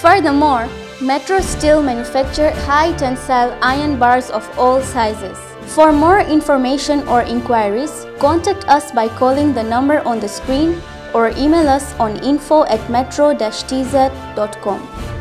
Furthermore, Metro Steel manufacture high tensile iron bars of all sizes. For more information or inquiries, contact us by calling the number on the screen or email us on info@metro-tz.com.